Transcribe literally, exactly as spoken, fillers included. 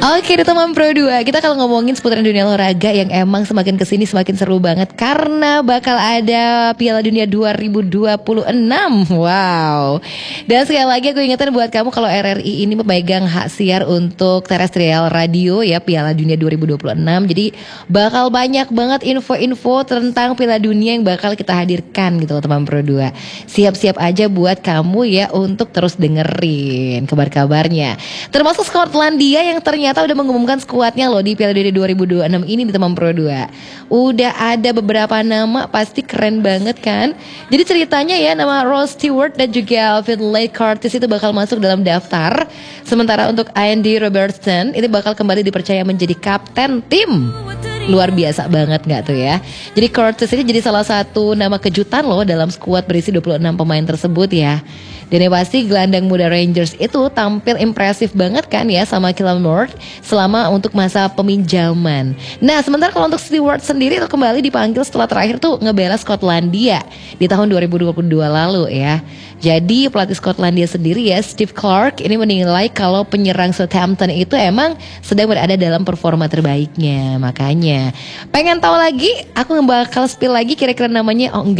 Oke, di teman Pro dua, kita kalau ngomongin seputaran dunia olahraga yang emang semakin kesini semakin seru banget karena bakal ada Piala Dunia dua ribu dua puluh enam. Wow. Dan sekali lagi aku ingetin buat kamu kalau R R I ini memegang hak siar untuk terestrial radio ya Piala Dunia dua ribu dua puluh enam. Jadi bakal banyak banget info-info tentang Piala Dunia yang bakal kita hadirkan gitu teman Pro dua. Siap-siap aja buat kamu ya untuk terus dengerin kabar-kabarnya. Termasuk Skotlandia yang ternyata Ternyata udah mengumumkan skuadnya loh di Piala Dunia dua ribu dua puluh enam ini di teman Pro dua. Udah ada beberapa nama, pasti keren banget kan. Jadi ceritanya ya nama Ross Stewart dan juga Finlay Curtis itu bakal masuk dalam daftar. Sementara untuk Andy Robertson itu bakal kembali dipercaya menjadi kapten tim. Luar biasa banget gak tuh ya. Jadi Curtis ini jadi salah satu nama kejutan loh dalam skuad berisi dua puluh enam pemain tersebut ya. Dan yang pasti gelandang muda Rangers itu tampil impresif banget kan ya sama Callum North selama untuk masa peminjaman. Nah sementara kalau untuk Stewart sendiri itu kembali dipanggil setelah terakhir tuh ngebela Skotlandia di tahun dua ribu dua puluh dua lalu ya. Jadi pelatih Skotlandia sendiri ya Steve Clarke ini menilai kalau penyerang Southampton itu emang sedang berada dalam performa terbaiknya. Makanya pengen tahu lagi, aku bakal spill lagi kira-kira namanya. Oh enggak.